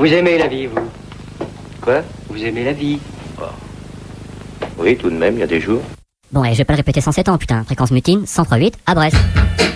Vous aimez la vie, vous? Quoi? Vous aimez la vie? Oui, tout de même, il y a des jours. Bon, et je vais pas le répéter 107 ans, putain. Fréquence mutine, 103.8, à Brest.